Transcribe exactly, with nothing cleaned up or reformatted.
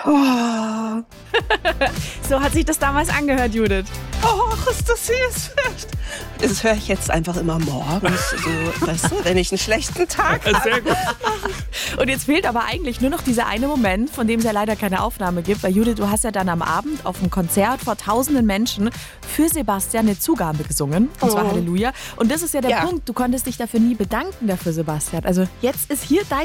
Oh. So hat sich das damals angehört, Judith. Oh, ist das süß. Das höre ich jetzt einfach immer morgens, so, weißt du, wenn ich einen schlechten Tag habe. Sehr gut. Und jetzt fehlt aber eigentlich nur noch dieser eine Moment, von dem es ja leider keine Aufnahme gibt. Weil Judith, du hast ja dann am Abend auf einem Konzert vor tausenden Menschen für Sebastian eine Zugabe gesungen. Und zwar Oh. Halleluja. Und das ist ja der Ja. Punkt, du konntest dich dafür nie bedanken, dafür Sebastian. Also jetzt ist hier dein